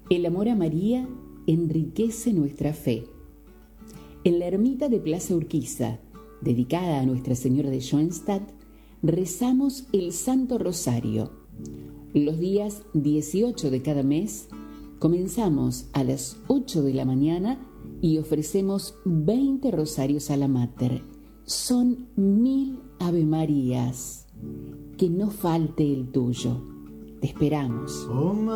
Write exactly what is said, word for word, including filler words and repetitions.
El amor a María enriquece nuestra fe. En la ermita de Plaza Urquiza, dedicada a Nuestra Señora de Schoenstatt, rezamos el Santo Rosario. Los días dieciocho de cada mes comenzamos a las ocho de la mañana y ofrecemos veinte rosarios a la Mater. Son mil Ave Marías. Que no falte el tuyo. Te esperamos. Oh,